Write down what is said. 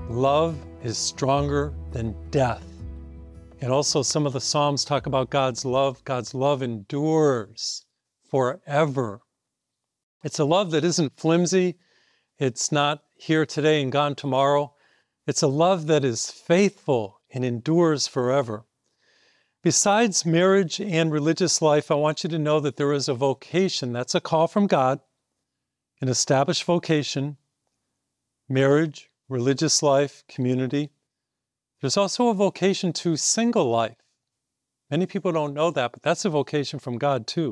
Love is stronger than death. And also some of the Psalms talk about God's love. God's love endures forever. It's a love that isn't flimsy. It's not here today and gone tomorrow. It's a love that is faithful and endures forever. Besides marriage and religious life, I want you to know that there is a vocation. That's a call from God, an established vocation, marriage, religious life, community. There's also a vocation to single life. Many people don't know that, but that's a vocation from God too.